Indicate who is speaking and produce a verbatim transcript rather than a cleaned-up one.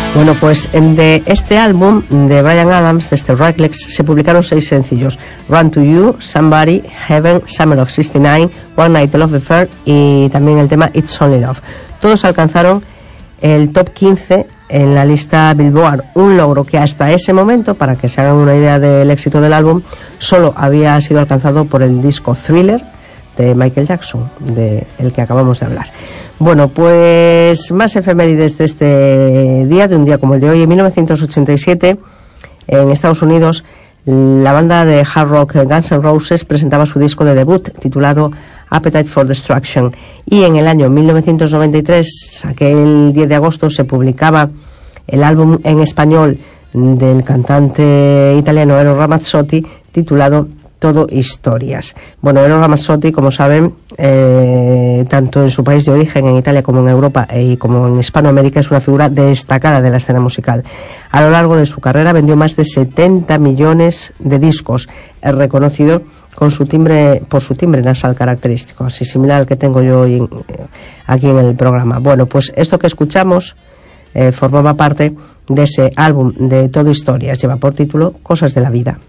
Speaker 1: Bueno, pues de este álbum de Bryan Adams, de este Reckless, se publicaron seis sencillos: Run to You, Somebody, Heaven, Summer of sesenta y nueve, One Night Love Affair y también el tema It's Only Love. Todos alcanzaron el top quince en la lista Billboard, un logro que hasta ese momento, para que se hagan una idea del éxito del álbum, solo había sido alcanzado por el disco Thriller de Michael Jackson, de el que acabamos de hablar. Bueno, pues más efemérides de este día, de un día como el de hoy. En mil novecientos ochenta y siete, en Estados Unidos, la banda de hard rock Guns N' Roses presentaba su disco de debut, titulado Appetite for Destruction. Y en el año mil novecientos noventa y tres, aquel diez de agosto, se publicaba el álbum en español del cantante italiano Eros Ramazzotti, titulado Todo Historias. Bueno, Eros Ramazzotti, como saben, eh, tanto en su país de origen, en Italia, como en Europa y como en Hispanoamérica, es una figura destacada de la escena musical. A lo largo de su carrera vendió más de setenta millones de discos. Es reconocido con su timbre, por su timbre nasal característico, así similar al que tengo yo hoy en, aquí en el programa. Bueno, pues esto que escuchamos eh, formaba parte de ese álbum de Todo Historias. Lleva por título Cosas de la Vida.